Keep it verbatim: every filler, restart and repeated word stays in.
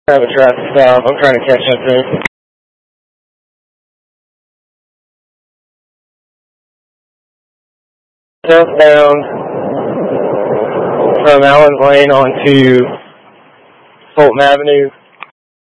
Have a traffic stop. I'm trying to catch up to him. Southbound from Allen Lane onto Fulton Avenue.